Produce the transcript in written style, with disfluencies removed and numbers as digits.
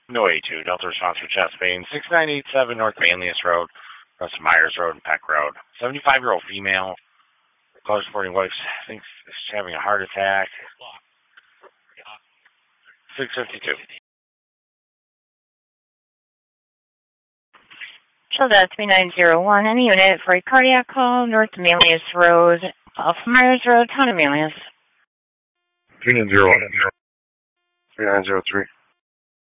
No 82. Delta response for chest pain. 6987 North Manlius Road. Russ Myers Road and Peck Road. 75-year-old female. Caller supporting wife thinks she's having a heart attack. 652. Childa 3901. Any unit for a cardiac call. North Manlius Road. Off Myers Road, Town of Manlius. 3901. 3903.